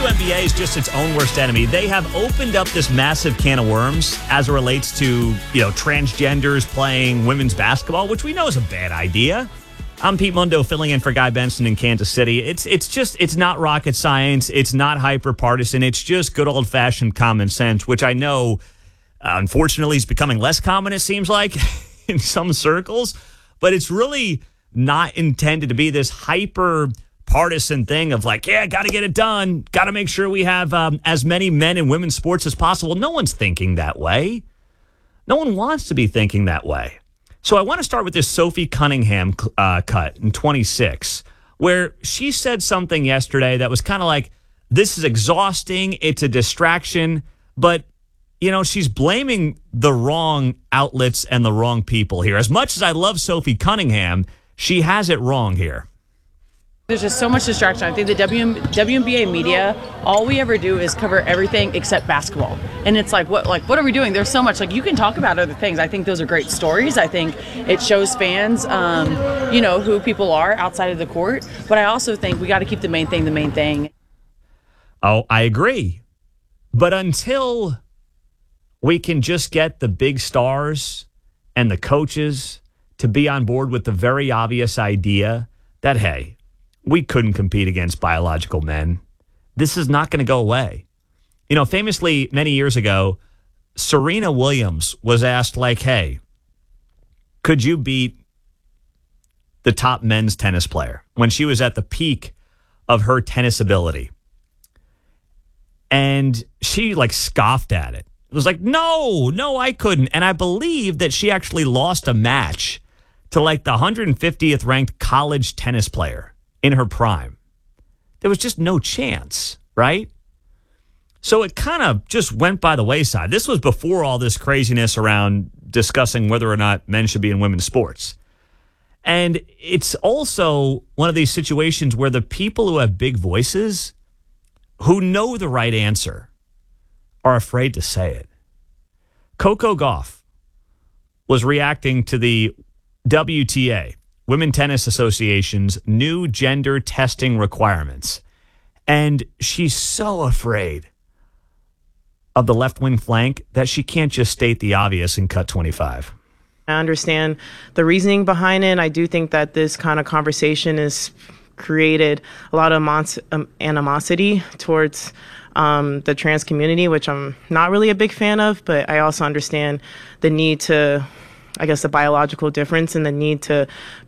WNBA is just its own worst enemy. They have opened up this massive can of worms as it relates to, transgenders playing women's basketball, which we know is a bad idea. I'm Pete Mundo filling in for Guy Benson in Kansas City. It's not rocket science. It's not hyper-partisan. It's just good old-fashioned common sense, which I know, unfortunately, is becoming less common, it seems like, in some circles. But it's really not intended to be this hyper-partisan thing of like, yeah, got to get it done. Got to make sure we have as many men in women's sports as possible. No one's thinking that way. No one wants to be thinking that way. So I want to start with this Sophie Cunningham cut in 26, where she said something yesterday that was kind of like, this is exhausting, it's a distraction, but, she's blaming the wrong outlets and the wrong people here. As much as I love Sophie Cunningham, she has it wrong here. There's just so much distraction. I think the WNBA media, all we ever do is cover everything except basketball. And it's like, what are we doing? There's so much. You can talk about other things. I think those are great stories. I think it shows fans, who people are outside of the court. But I also think we got to keep the main thing the main thing. Oh, I agree. But until we can just get the big stars and the coaches to be on board with the very obvious idea that, hey, we couldn't compete against biological men, this is not going to go away. Famously, many years ago, Serena Williams was asked, hey, could you beat the top men's tennis player when she was at the peak of her tennis ability? And she, scoffed at it. It was like, no, I couldn't. And I believe that she actually lost a match to, the 150th ranked college tennis player in her prime. There was just no chance, right? So it kind of just went by the wayside. This was before all this craziness around discussing whether or not men should be in women's sports. And it's also one of these situations where the people who have big voices, who know the right answer, are afraid to say it. Coco Gauff was reacting to the WTA, Women Tennis Association's new gender testing requirements. And she's so afraid of the left-wing flank that she can't just state the obvious and cut 25. I understand the reasoning behind it. I do think that this kind of conversation has created a lot of animosity towards the trans community, which I'm not really a big fan of, but I also understand the need to, the biological difference and the need to